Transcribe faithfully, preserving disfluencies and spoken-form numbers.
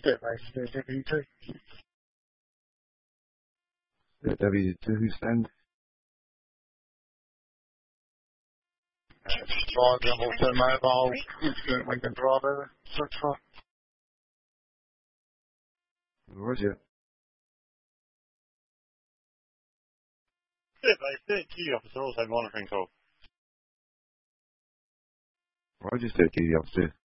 Step base, W two. W two stand. Drive level two mobile, incident Lincoln driver, search for. Roger. Step base, third key officer, also monitoring call. Roger, step duty officer.